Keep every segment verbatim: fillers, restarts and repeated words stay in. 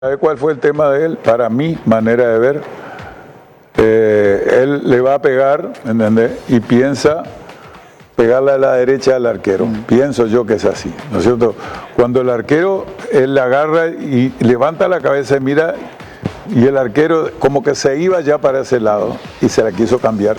¿Sabe cuál fue el tema de él? Para mi manera de ver, eh, él le va a pegar, ¿entendés? Y piensa pegarle a la derecha al arquero. Mm. Pienso yo que es así, ¿no es cierto? Cuando el arquero, él la agarra y levanta la cabeza y mira, y el arquero como que se iba ya para ese lado y se la quiso cambiar.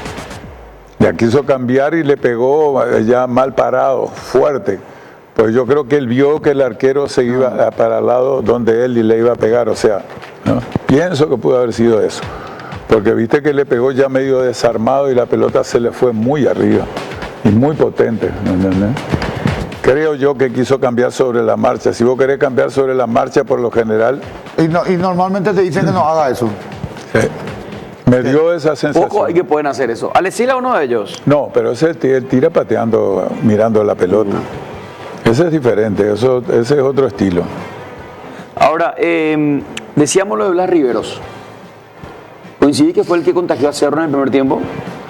La quiso cambiar y le pegó ya mal parado, fuerte. Pues yo creo que él vio que el arquero se iba para el lado donde él y le iba a pegar, o sea, ¿no? Pienso que pudo haber sido eso, porque viste que le pegó ya medio desarmado y la pelota se le fue muy arriba y muy potente, ¿no entiendes? Creo yo que quiso cambiar sobre la marcha. Si vos querés cambiar sobre la marcha, por lo general... Y, no, y normalmente te dicen que no haga eso. Sí. Me dio esa sensación. Poco hay que pueden hacer eso. ¿Alecila uno de ellos? No, pero ese él tira pateando, mirando la pelota. Ese es diferente, eso, ese es otro estilo. Ahora, eh, decíamos lo de Blas Riveros. ¿Coincidí que fue el que contagió a Cerro en el primer tiempo?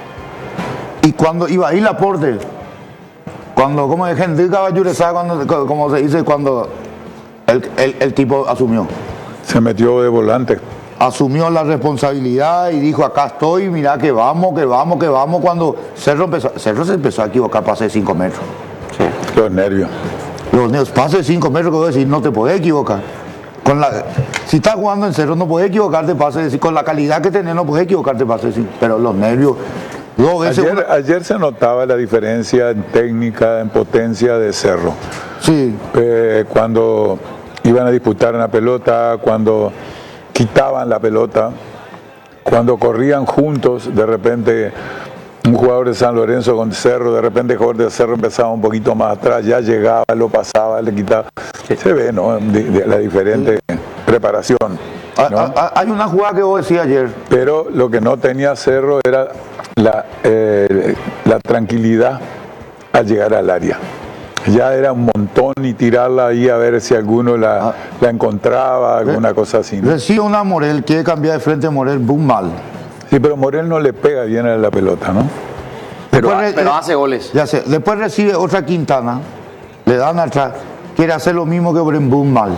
Y cuando iba ahí Laporte, cuando, como de Henry Caballurezá, cuando, como se dice, cuando el, el, el tipo asumió. Se metió de volante. Asumió la responsabilidad y dijo, acá estoy, mira que vamos, que vamos, que vamos. Cuando Cerro empezó, Cerro se empezó a equivocar, pase de cinco metros. Sí. Los nervios. Los nervios, pase de cinco metros, que voy a decir, no te podés equivocar. Con la, si estás jugando en Cerro, no podés equivocarte, pase de cinco. Con la calidad que tenés, no podés equivocarte, pase de cinco. Pero los nervios... Dos veces ayer, una... ayer se notaba la diferencia en técnica, en potencia de Cerro. Sí. Eh, cuando iban a disputar una pelota, cuando quitaban la pelota, cuando corrían juntos, de repente un jugador de San Lorenzo con Cerro, de repente el jugador de Cerro empezaba un poquito más atrás, ya llegaba, lo pasaba, le quitaba. Se ve, ¿no? De, de la diferente sí. preparación. ¿no? Hay una jugada que vos decías ayer. Pero lo que no tenía Cerro era la, eh, la tranquilidad al llegar al área. Ya era un montón y tirarla ahí a ver si alguno la, ah. la encontraba, alguna cosa así, ¿no? Recibe una Morel, quiere cambiar de frente a Morel, boom, mal. Sí, pero Morel no le pega bien a la pelota, ¿no? Pero, Después, pero hace goles. Ya sé. Después recibe otra Quintana, le dan atrás, quiere hacer lo mismo que Morel, boom, mal.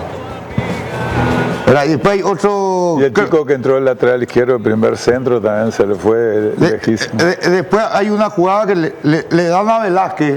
Y después hay otro... Y el chico que entró el lateral izquierdo, el primer centro, también se le fue lejísimo. De, de, después hay una jugada que le, le, le dan a Velázquez,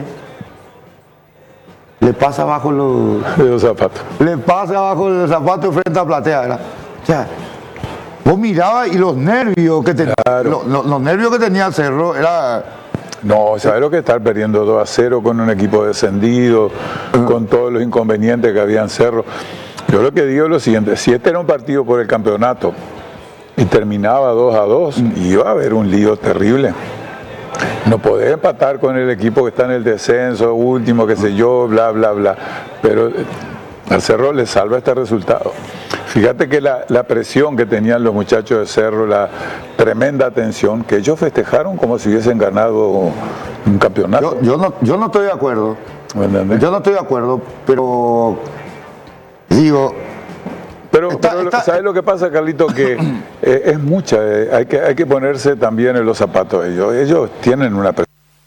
le pasa abajo los... los zapatos. Le pasa abajo los zapatos frente a Platea, ¿verdad? O sea, vos mirabas y los nervios que tenía, claro. los, los, los nervios que tenía Cerro era... No, ¿sabes lo que estar perdiendo dos a cero con un equipo descendido, uh-huh. con todos los inconvenientes que había en Cerro? Yo lo que digo es lo siguiente, si este era un partido por el campeonato y terminaba dos a dos, uh-huh. iba a haber un lío terrible. No podés empatar con el equipo que está en el descenso, último, qué sé yo, bla, bla, bla. Pero al Cerro le salva este resultado. Fíjate que la, la presión que tenían los muchachos de Cerro, la tremenda tensión, que ellos festejaron como si hubiesen ganado un campeonato. Yo, yo, no, yo no estoy de acuerdo. ¿Entendés? Yo no estoy de acuerdo, pero digo... Pero, está, pero está, ¿sabes lo que pasa, Carlito? Que eh, es mucha, eh, hay, que, hay que ponerse también en los zapatos de ellos. Ellos tienen una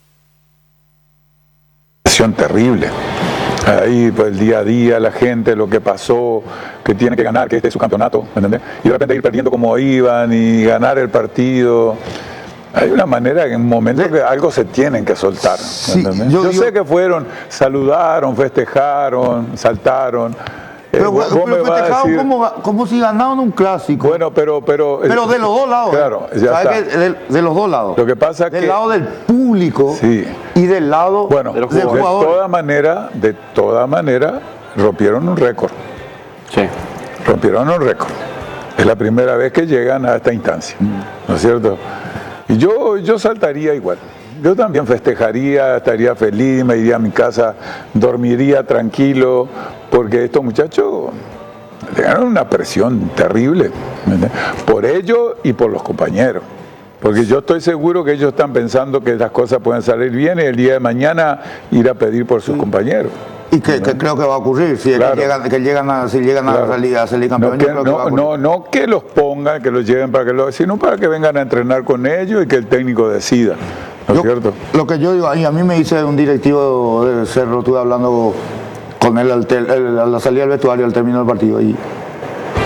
presión terrible. Ahí, pues, el día a día, la gente, lo que pasó, que tiene que ganar, que este es su campeonato, ¿entendés? Y de repente ir perdiendo como iban y ganar el partido. Hay una manera, en un momento que algo se tienen que soltar. Sí, yo, yo yo sé que fueron, saludaron, festejaron, saltaron. Pero, eh, pero festejaron como, como si ganaban un clásico. Bueno, pero... Pero, pero de los dos lados. Claro, ya está. Que de, de los dos lados. Lo que pasa es del que... Del lado del público sí. y del lado bueno, de los de jugadores. De toda manera, de toda manera, rompieron un récord. Sí. Rompieron un récord. Es la primera vez que llegan a esta instancia. ¿No es cierto? Y yo, yo saltaría igual. Yo también festejaría, estaría feliz, me iría a mi casa, dormiría tranquilo, porque estos muchachos le ganaron una presión terrible, ¿verdad? Por ellos y por los compañeros. Porque yo estoy seguro que ellos están pensando que las cosas pueden salir bien y el día de mañana ir a pedir por sus sí. compañeros. Y que, que creo que va a ocurrir, si claro. que llegan, que llegan a, si llegan claro. a salir a salir campeones. No, que, no, no, no que los pongan, que los lleven para que lo, sino para que vengan a entrenar con ellos y que el técnico decida. ¿No es cierto? Lo que yo digo, y a mí me dice un directivo de Cerro, estuve hablando con él al, tel, a la salida del vestuario al término del partido y